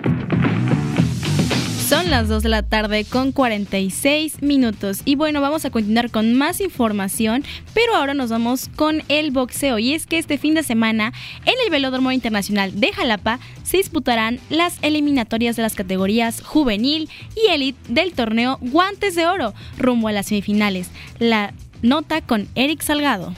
Son las 2 de la tarde con 46 minutos. Y bueno, vamos a continuar con más información, pero ahora nos vamos con el boxeo. Y es que este fin de semana, en el Velódromo Internacional de Jalapa, se disputarán las eliminatorias de las categorías juvenil y élite del torneo Guantes de Oro, rumbo a las semifinales. La nota con Eric Salgado.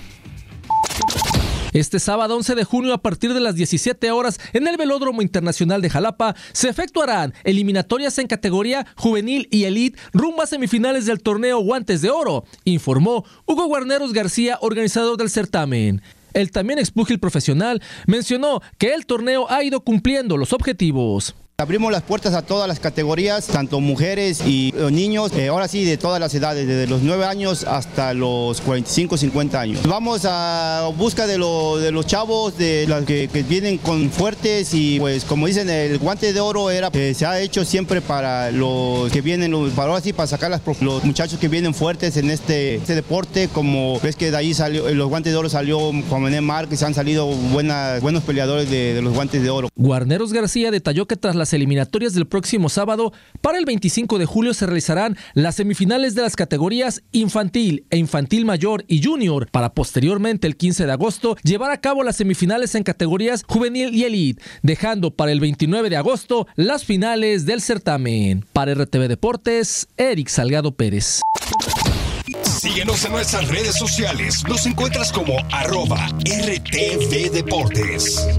Este sábado 11 de junio a partir de las 17 horas en el Velódromo Internacional de Jalapa se efectuarán eliminatorias en categoría juvenil y elite rumbo a semifinales del torneo Guantes de Oro, informó Hugo Guarneros García, organizador del certamen. El también expúgil profesional mencionó que el torneo ha ido cumpliendo los objetivos. Abrimos las puertas a todas las categorías, tanto mujeres y niños, ahora sí de todas las edades, desde los 9 años hasta los 45, 50 años. Vamos a busca de los chavos, de los que vienen con fuertes y pues como dicen, el Guante de Oro se ha hecho siempre para los que vienen, para ahora sí, para sacar los muchachos que vienen fuertes en este deporte, como ves que de ahí salió, los Guantes de Oro salió Juan Manuel Márquez, han salido buenos peleadores de los Guantes de Oro. Guarneros García detalló que tras las eliminatorias del próximo sábado, para el 25 de julio se realizarán las semifinales de las categorías infantil e infantil mayor y junior, para posteriormente el 15 de agosto llevar a cabo las semifinales en categorías juvenil y elite, dejando para el 29 de agosto las finales del certamen. Para RTV Deportes, Eric Salgado Pérez. Síguenos en nuestras redes sociales. Nos encuentras como @RTV Deportes.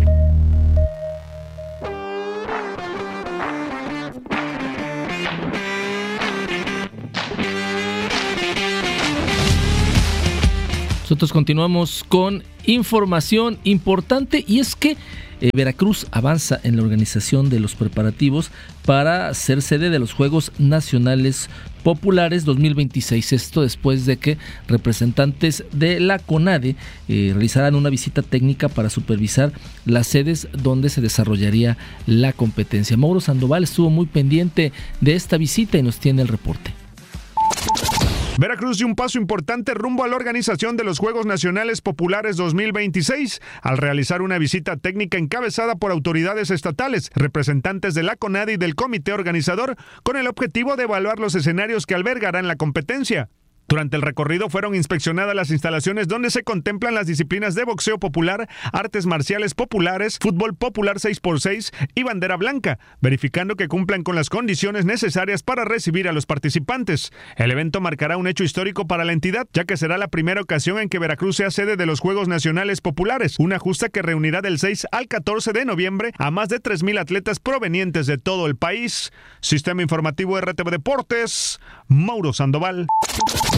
Nosotros continuamos con información importante y es que Veracruz avanza en la organización de los preparativos para ser sede de los Juegos Nacionales Populares 2026. Esto después de que representantes de la CONADE realizarán una visita técnica para supervisar las sedes donde se desarrollaría la competencia. Mauro Sandoval estuvo muy pendiente de esta visita y nos tiene el reporte. Veracruz dio un paso importante rumbo a la organización de los Juegos Nacionales Populares 2026 al realizar una visita técnica encabezada por autoridades estatales, representantes de la CONADE y del comité organizador, con el objetivo de evaluar los escenarios que albergarán la competencia. Durante el recorrido fueron inspeccionadas las instalaciones donde se contemplan las disciplinas de boxeo popular, artes marciales populares, fútbol popular 6x6 y bandera blanca, verificando que cumplan con las condiciones necesarias para recibir a los participantes. El evento marcará un hecho histórico para la entidad, ya que será la primera ocasión en que Veracruz sea sede de los Juegos Nacionales Populares, una justa que reunirá del 6 al 14 de noviembre a más de 3,000 atletas provenientes de todo el país. Sistema Informativo RTV Deportes, Mauro Sandoval.